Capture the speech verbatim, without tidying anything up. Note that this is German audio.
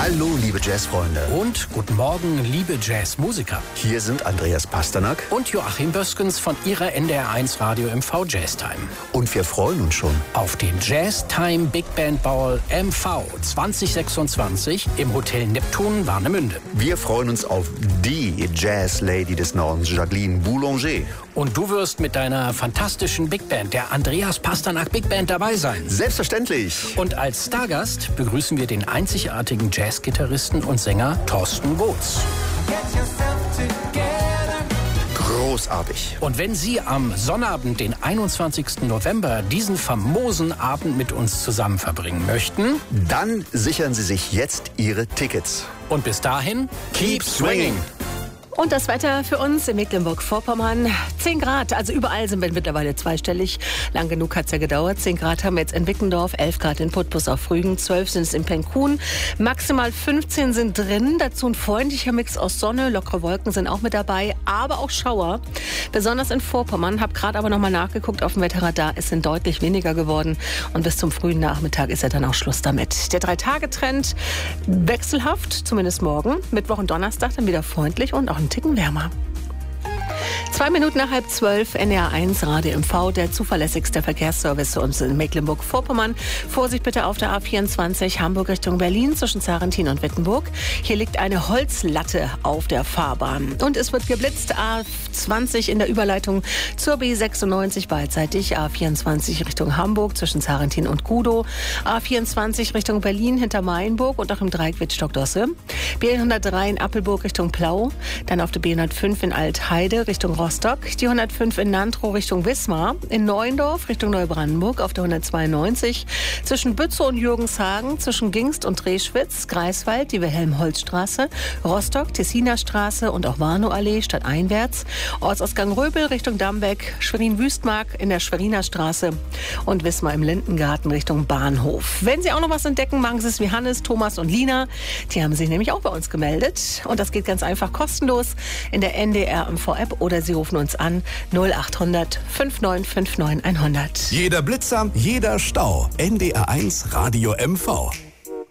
Hallo, liebe Jazzfreunde. Und guten Morgen, liebe Jazzmusiker. Hier sind Andreas Pasternak und Joachim Böskens von Ihrer N D R eins Radio M V Jazztime. Und wir freuen uns schon auf den Jazztime Big Band Ball M V zwanzig sechsundzwanzig im Hotel Neptun, Warnemünde. Wir freuen uns auf die Jazz-Lady des Nordens, Jacqueline Boulanger. Und du wirst mit deiner fantastischen Big Band, der Andreas Pasternak Big Band, dabei sein. Selbstverständlich. Und als Stargast begrüßen wir den einzigartigen Jazzgitarristen und Sänger Thorsten Woods. Großartig. Und wenn Sie am Sonnabend, den einundzwanzigsten November, diesen famosen Abend mit uns zusammen verbringen möchten, dann sichern Sie sich jetzt Ihre Tickets. Und bis dahin, keep swinging! Und das Wetter für uns in Mecklenburg-Vorpommern, zehn Grad, also überall sind wir mittlerweile zweistellig. Lang genug hat es ja gedauert. zehn Grad haben wir jetzt in Wickendorf, elf Grad in Putbus auf Rügen, zwölf sind es in Penkun, maximal fünfzehn sind drin. Dazu ein freundlicher Mix aus Sonne, lockere Wolken sind auch mit dabei, aber auch Schauer. Besonders in Vorpommern, habe gerade aber nochmal nachgeguckt auf dem Wetterradar, es sind deutlich weniger geworden. Und bis zum frühen Nachmittag ist ja dann auch Schluss damit. Der Drei-Tage-Trend wechselhaft, zumindest morgen. Mittwoch und Donnerstag dann wieder freundlich und auch ein Ticken wärmer. Zwei Minuten nach halb zwölf, N D R eins Radio M V, der zuverlässigste Verkehrsservice für uns in Mecklenburg-Vorpommern. Vorsicht bitte auf der A vierundzwanzig Hamburg Richtung Berlin zwischen Zarentin und Wittenburg. Hier liegt eine Holzlatte auf der Fahrbahn. Und es wird geblitzt, A zwanzig in der Überleitung zur B sechsundneunzig beidseitig, A vierundzwanzig Richtung Hamburg zwischen Zarentin und Gudow, A vierundzwanzig Richtung Berlin hinter Mayenburg und auch im Dreieck Wittstock-Dosse, B hundertdrei in Appelburg Richtung Plau, dann auf der B hundertfünf in Altheide Richtung Rostock, die hundertfünf in Nantrow Richtung Wismar, in Neuendorf Richtung Neubrandenburg auf der hundertzweiundneunzig, zwischen Bützow und Jürgenshagen, zwischen Gingst und Dreschwitz, Greifswald, die Wilhelm-Holz-Straße, Rostock, Tessiner Straße und auch Warnow-Allee stadteinwärts, Ortsausgang Röbel Richtung Dambeck, Schwerin-Wüstmark in der Schweriner Straße und Wismar im Lindengarten Richtung Bahnhof. Wenn Sie auch noch was entdecken, machen Sie es wie Hannes, Thomas und Lina. Die haben sich nämlich auch bei uns gemeldet und das geht ganz einfach kostenlos in der N D R M V-App oder Sie rufen uns an null acht hundert neunundfünfzig neunundfünfzig hundert. Jeder Blitzer, jeder Stau. N D R eins Radio M V.